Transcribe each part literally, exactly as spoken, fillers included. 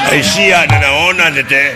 Aisyah nanaonan teh.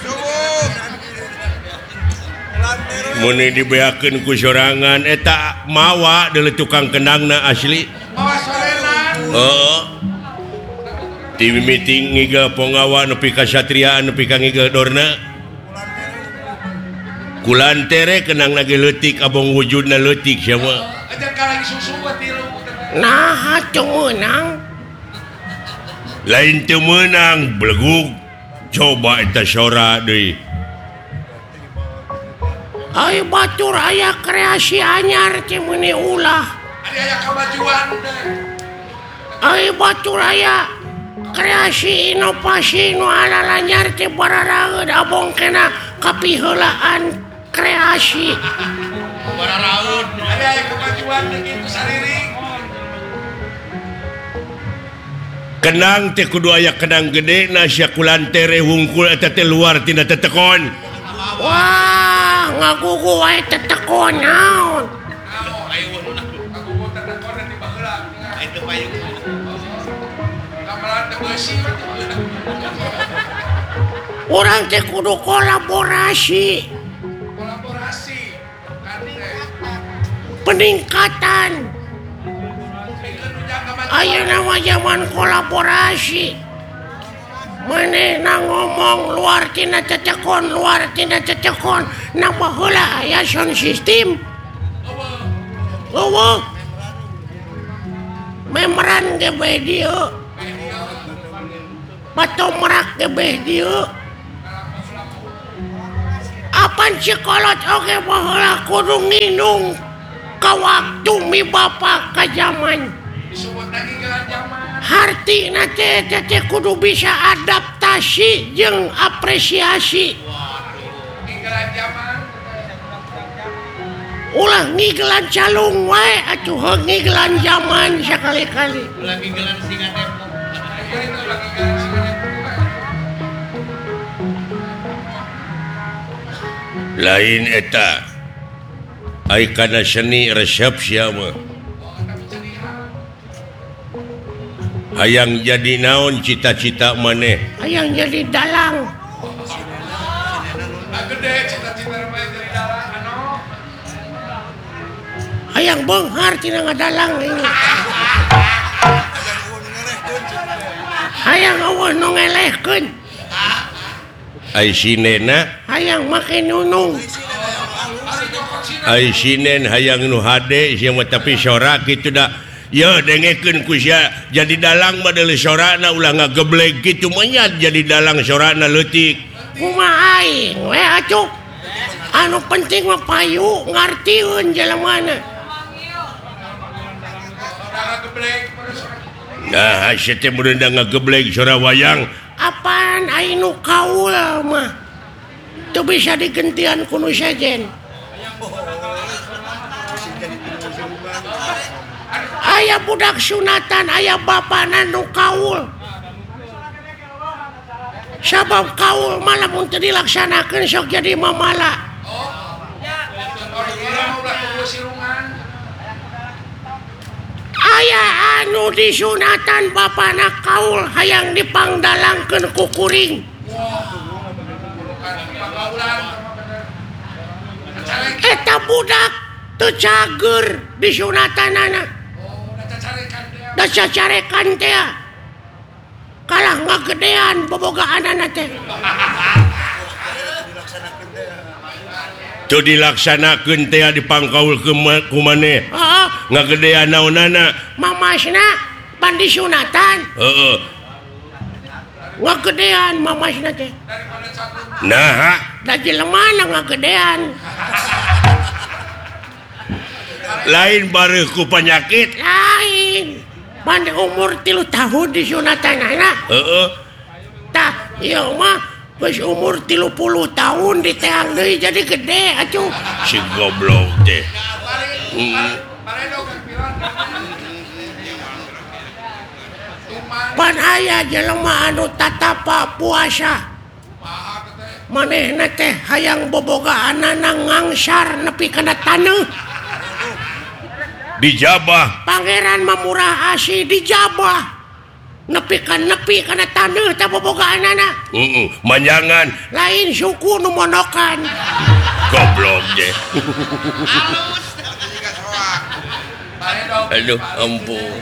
Mun dibeakeun ku sorangan eta mawa deuleu tukang kendangna asli. Mawa sorenan. Heeh. Di meeting ngigel pongawa nepi ka satriaan nepi ka ngigel dorna. Kulantere kenang lagi leutik abong wujudna leutik sia mah. Ajar ka lagi susu buat tilu. Nah, atuh meunang. Lain teu meunang belegug. Coba eta sora deui. Ai batur aya kreasi anyar teh meuni ulah. Ada aya kemajuan. Ai batur aya kreasi inovasi nu ala anyar teh bararaeud abong kena kapiheulaan kreasi. Bararaeud. Ada aya kemajuan begitu sariring. Kenang teh kudu aya kenang gede na sia kulantere hungkul eta teh luar tina tetekon. Wah, ngagugu wae tetekon naon. Naon ayo ulun ngagugu tetekon di baheula. Itu payung. Kamaran teh beusi mah teh. Urang teh kudu kolaborasi. Kolaborasi. Kan teh. Peningkatan. Ayeuna mah zaman kolaborasi. Manehna ngomong luar tina cecekon, luar tina cecekon, nambah heula aya sound system. Eueuh. Membran ge bae dieu. Patomrak ge bae dieu. Apan cikolot oge baheula kudu nginung ka waktu mi bapa ka zaman. Disebut lagi gelan zaman. Hartina teh teh kudu bisa adaptasi jeung apresiasi. Gelan zaman. Ulah ngigelan calung wae atuh heung ngigelan zaman sakali-kali. Lagi gelan singa depok. Itu lagi gelan singa depok. Lain eta. Ai kana seni resep sia mah. Hayang jadi naon cita-cita maneh? Hayang jadi dalang. Gede cita-cita mah jadi dalang anu. Hayang beunghar tina ngadalang ini. Hayang eueuh nu ngelehkeun. Ai sinena, Hayang make nunung. ai sinen hayang nu hade sia mah tapi sora kitu da. Ya dengekeun ku sia jadi dalang mah deuleu sorana ulah ngageblek kitu mah nya jadi dalang sorana leutik. Kumaha aing we atuh. Anu penting mah payu ngartieun jelemana. Saudara geblek. Nah, sia teh mun da ngageblek sora wayang. Apaan aing nu kaul mah teu bisa digentian ku nu sejen. Aya budak sunatan, aya bapana nu kaul. Sabab kaul mah lamun teu dilaksanakeun sok jadi mamala. Aya anu disunatan bapana kaul hayang dipangdalangkeun ku kuring. Eta budak teu cager disunatanana. Da cacarekan teh kalah ngagedean bobogaanana teh. Teu dilaksanakeun teh dipangkaul ku maneh. Heeh, Ngagedean naonana? mamasna pan disunatan. Heeh. Ngagedean mamasna teh. Nah, Da jelemana ngagedean. lain bareuh ku penyakit. Lain. Pan umur tilu tahun disunatanana. Heeh. Tah, ieu mah geus umur tilu puluh tahun diteang deui jadi gede atuh. Si goblok teh. Heeh. Pan aya jelema anu tatapa puasa. Manehna teh hayang bobogaanana ngangsar nepi kana taneuh. Dijabah. Pangeran Mamurah Asih dijabah. nepi kan nepi karena taneuh teh bobogaanana. Heeh, manjangan Lain suku nu monokan. goblok je. Halus. Jika soak. Balik dong. Aduh, ampun.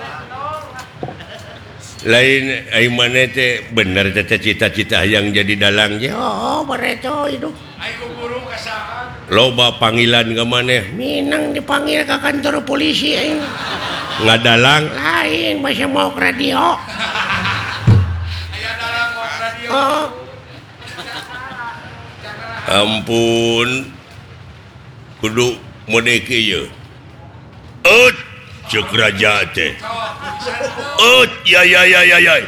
Lain ai maneh teh bener teh cita-cita yang jadi dalang je. Oh, bereto itu. Ayo guru kasahan. Loba panggilan ka maneh Minang dipanggil ke kantor polisi aing. ngadalang. Lain masih mau ke radio. Aya dalam ngok radio. Oh, Ampun. Kudu mode kieu. Ut ceuk raja teh. Ut ya ya ya ya ya.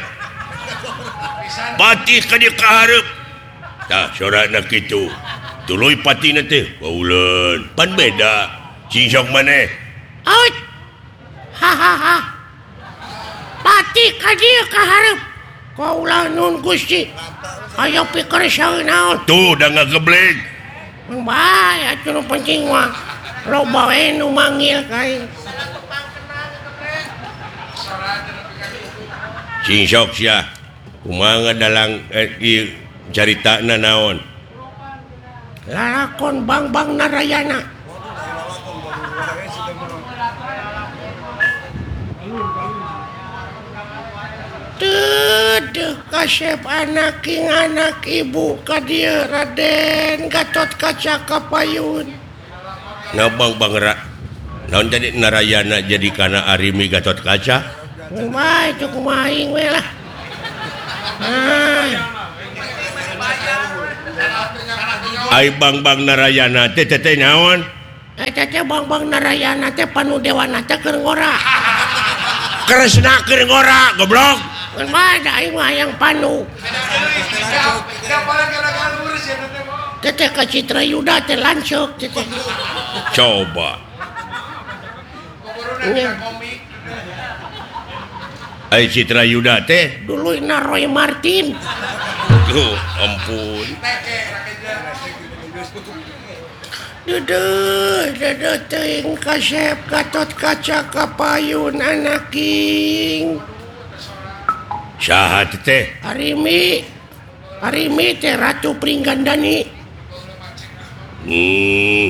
Pati ka dieu kahareup. Tah sorana kitu. Tuluy patina teh pauleun. Pan beda. Cingsok maneh. out. Hahaha. Pati ka dieu kahareup. Kaulah nun Gusti. Aya pikir saeuy naon. Tuh da ngagebleng. Bae atuh nu penting mah loba we nu manggil ka aing. Cingsok sia. Kumaha ngadalang eh, ieu caritana naon? Lalakon Bang-Bang Narayana. Tuduh kasep anak king anak ibu ka dieu Raden Gatot Kaca Kapayun. Nah bang bang ra. Naon tadi Narayana jadi kana Arimi Gatot Kaca? Mun bae itu kumaha aing we lah. Ah, Ai bang bang Narayana teh teh teh naon? eta teh Bang-Bang Narayana teh panu dewana teh keur ngora. Kresna keur ngora goblok. Mun bae da aing mah hayang panu. Kapan gara-gara lurus ya teh mau. Teh teh ka Citra Yuda teh lanceuk teh teh. Coba. Guru Iya. komik. Ai Citra Yuda teh. Duluina Roy Martin. Tuh ampun. Teke rakeja. Duduh, duduh teuing kasep Gatot Kaca Kapayun anak king. Saha teh teh? Arimi. Arimi teh Ratu Pringgandani. Hmm.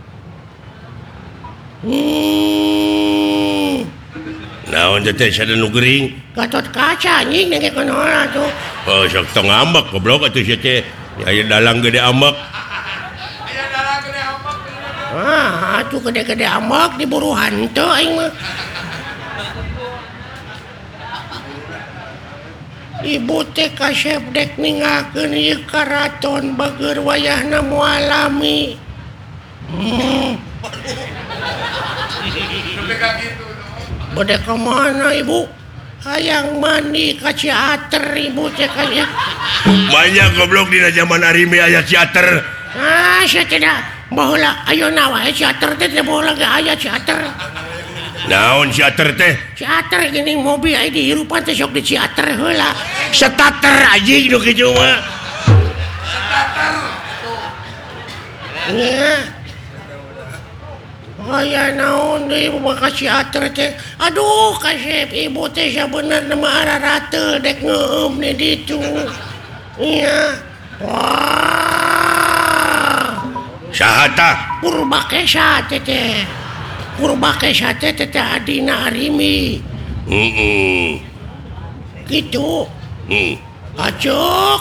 Hmm. Naon teh teh sada nu gering? Gatot Kaca anjing nengke konola tuh. Oh sok tong ambek goblok atuh sia teh. Aya dalang gede ambek. Aya dalam gede apa? Ah, atuh gede-gede amak diburu hanteu aing mah. Ibu teh kasep dek ningakeun ieu karaton bageur wayahna moal alami. Hmm, Sampai ka gitu. bade ka mana ibu? Hayang mandi ka Ciater ibu teh kaya. Banyak goblok dina zaman Arimi aya teater. Ah, sia teh da baheula ayeuna wae Ciater teh teh baheula ge aya Ciater. Naon teater teh? Ciater geuning mobil aya di hirupan teh sok di Ciater heula. Starter anjing nu kitu mah. Nya. Aya naon deui bakal Ciater teh. Aduh, kasep ibu teh sabenerna mah ararateul dek ngeueum di ditu. Nya. Wah. Saha tah? Purbakesa teh teh. Purbakesa teh teh adina Arimi. Heeh. Gitu. Hmm. Acok.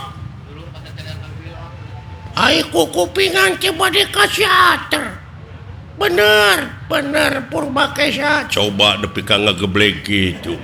Ai kupingan teh bade ka Ciater. Bener, bener Purbakesa. Coba nepi ka ngageblek kitu.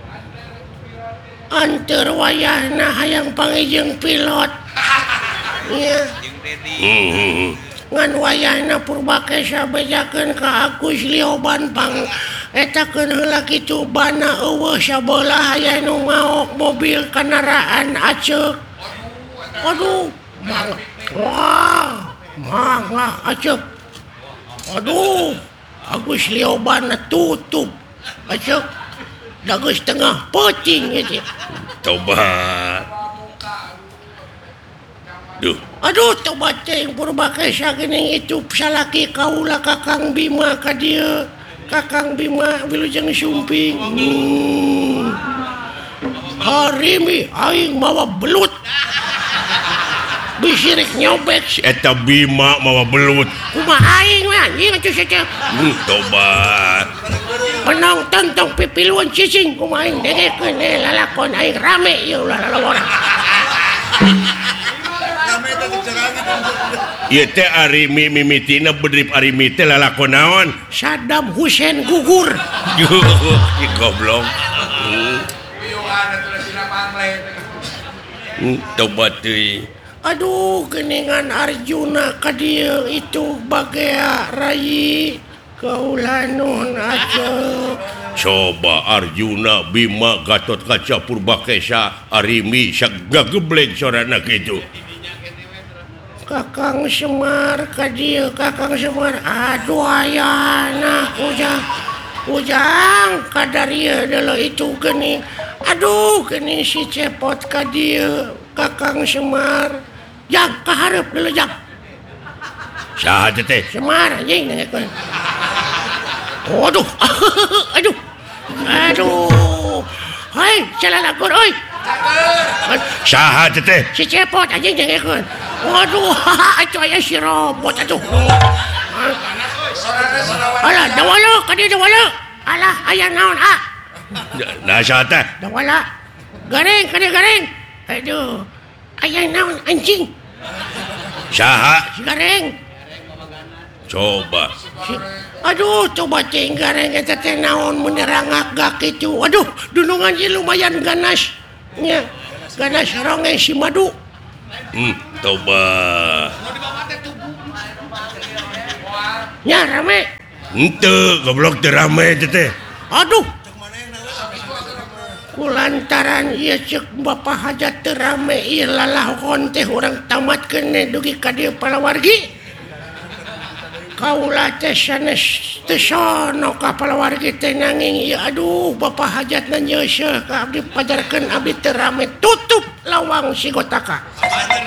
Anteur wayahna hayang pangijeng pilot. Nya. Hmm, hmm, hmm. Ngan wayahna Purbakesa bejakeun ka Agus Lioban pang etakeun heula kitu bana eueuh sabelah aya nu ngaok mobil kendaraan aceuk. Aduh, mang. Wah, mang lah aceuk. Aduh, Agus Lioban tutup aceuk. Da geus tengah peuting ieu. Coba. Duh, Aduh, tobat teh Purbakesa geuning itu salaki kaula Kakang Bima ka dieu. Kakang Bima wilujeng sumping. Hmm. Arimi aing mawa belut bisirik nyobek si eta Bima mawa belut kumaha aing mah anjing atuh saja hmm, tobat penonton tong pipiluan cicing kumaha aing dengekeun eh lalakon aing rame ieu ulah lalawaran ieu teh Arimi mimitina bedrip Arimi teh lalakon naon Saddam Hussein gugur Ih, goblok Hmm, tobat deui aduh geningan Arjuna ka dieu itu bagea rayi kaula nuhun aja coba Arjuna Bima Gatot Kaca Purbakesa Arimi sak gageblek sorana kitu Kakang Semar ka dieu Kakang Semar aduh ayana ujang ujang kadarieu deuleu itu geuning aduh geuning si cepot ka dieu Kakang Semar jang kaharep deuleu jang saha teh Semar anjing dengekeun waduh aduh aduh hai calalakur euy saha teh si cepot anjing dengekeun waduh atuh aya si robot atuh alah dawala ka dieu dawala alah aya naon ah nah saha teh dawala gareng ka dieu gareng aduh aya naon anjing saha si gareng coba si, aduh coba cing gareng eta teh naon mun nerangak kitu aduh dunungan ieu lumayan ganas nya ganas ronge si madu hmm, coba nya rame henteu goblok teh rame teh aduh kulantaran ieu ceuk Bapak Hajat teu rame ieu lalahkon teh urang tamatkeun dugi ka dieu palawargi kaula teh sanes teu sono ka palawargi teh nanging ieu aduh Bapak Hajat na nyeuseuh ka abdi pajarkeun abdi teu rame tutup lawang si Gotaka